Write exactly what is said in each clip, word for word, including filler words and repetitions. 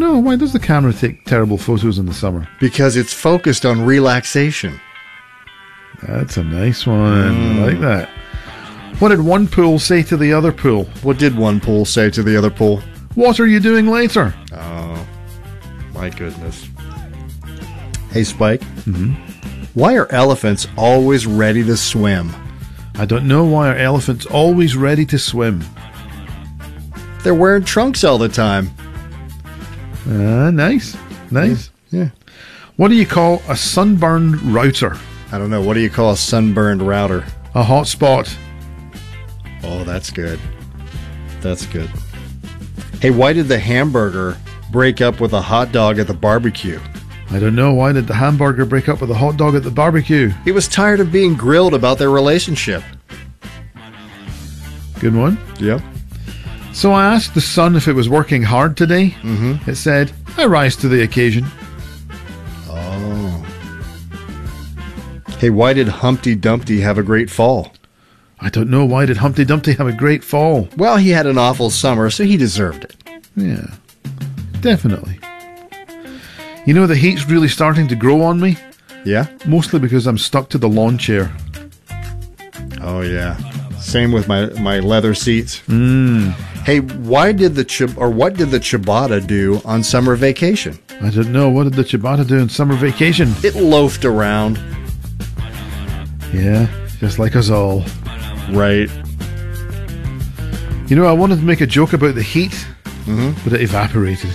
know. Why does the camera take terrible photos in the summer? Because it's focused on relaxation. That's a nice one. Mm. I like that. What did one pool say to the other pool? What did one pool say to the other pool? What are you doing later? Oh, my goodness. Hey, Spike. Mm-hmm. Why are elephants always ready to swim? I don't know why are elephants always ready to swim. They're wearing trunks all the time. Ah, uh, nice. Nice. Yeah. yeah. What do you call a sunburned router? I don't know. What do you call a sunburned router? A hot spot. Oh, that's good. That's good. Hey, why did the hamburger break up with a hot dog at the barbecue? I don't know. Why did the hamburger break up with a hot dog at the barbecue? He was tired of being grilled about their relationship. Good one. Yep. So I asked the sun if it was working hard today. Mm-hmm. It said, I rise to the occasion. Oh. Hey, why did Humpty Dumpty have a great fall? I don't know. Why did Humpty Dumpty have a great fall? Well, he had an awful summer, so he deserved it. Yeah, definitely. You know, the heat's really starting to grow on me. Yeah? Mostly because I'm stuck to the lawn chair. Oh, yeah. Same with my, my leather seats. Mm. Hey, why did the Chib- or what did the Ciabatta do on summer vacation? I don't know. What did the Ciabatta do on summer vacation? It loafed around. Yeah, just like us all. Right. You know, I wanted to make a joke about the heat, mm-hmm. but it evaporated.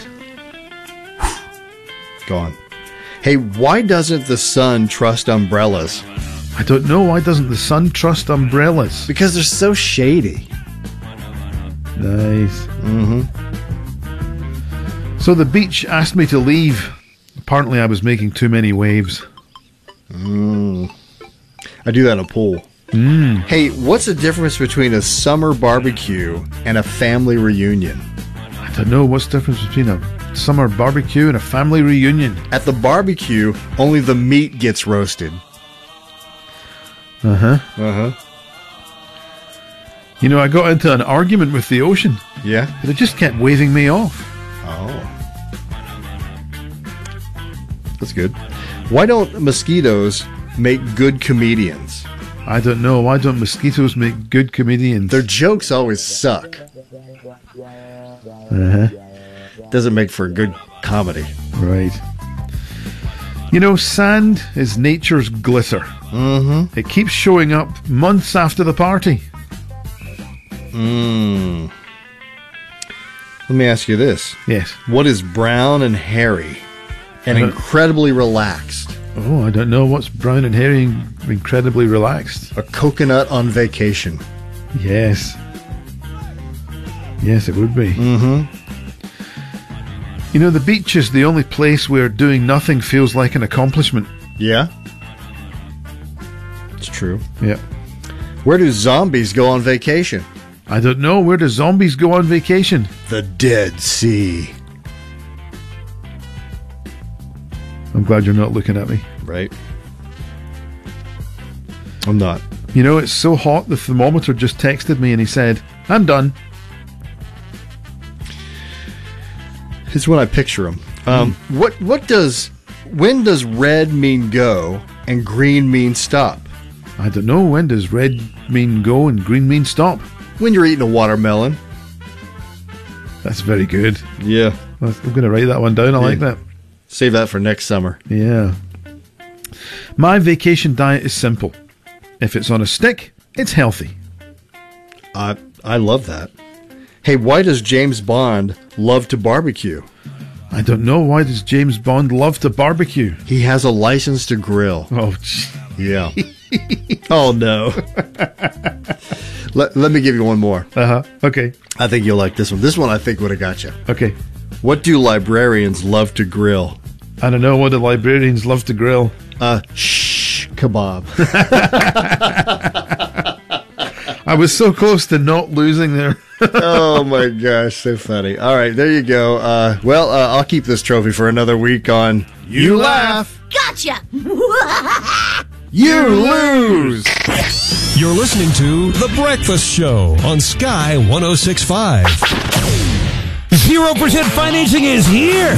Gone. Hey, why doesn't the sun trust umbrellas? I don't know. Why doesn't the sun trust umbrellas? Because they're so shady. Nice. Mm-hmm. So the beach asked me to leave. Apparently I was making too many waves. Mm. I do that in a pool. Mm. Hey, what's the difference between a summer barbecue and a family reunion? I don't know. What's the difference between a summer barbecue and a family reunion? At the barbecue, only the meat gets roasted. Uh-huh. Uh-huh. You know, I got into an argument with the ocean. Yeah? But it just kept waving me off. Oh. That's good. Why don't mosquitoes make good comedians? I don't know. Why don't mosquitoes make good comedians? Their jokes always suck. Uh-huh. Doesn't make for a good comedy. Right. You know, sand is nature's glitter. Mm-hmm. It keeps showing up months after the party. Mm. Let me ask you this. Yes. What is brown and hairy and incredibly relaxed? Oh, I don't know. What's brown and hairy and incredibly relaxed? A coconut on vacation. Yes. Yes, it would be. Mm-hmm. You know, the beach is the only place where doing nothing feels like an accomplishment. Yeah? It's true. Yeah. Where do zombies go on vacation? I don't know. Where do zombies go on vacation? The Dead Sea. I'm glad you're not looking at me. Right. I'm not. You know, it's so hot, the thermometer just texted me and he said, I'm done. Here's when I picture him. Um, mm. What what does, when does red mean go and green mean stop? I don't know. When does red mean go and green mean stop? When you're eating a watermelon. That's very good. Yeah. I'm going to write that one down. I yeah. like that. Save that for next summer. Yeah. My vacation diet is simple. If it's on a stick, it's healthy. I I love that. Hey, why does James Bond love to barbecue? I don't know. Why does James Bond love to barbecue? He has a license to grill. Oh, gee. Yeah. Oh, no. let, let me give you one more. Uh-huh. Okay. I think you'll like this one. This one I think would have got you. Okay. What do librarians love to grill? I don't know. What do librarians love to grill? Uh, shh, kebab. I was so close to not losing there. Oh, my gosh. So funny. All right. There you go. Uh, well, uh, I'll keep this trophy for another week on You, you Laugh. Gotcha. You lose. You're listening to The Breakfast Show on Sky one oh six point five. zero percent financing is here.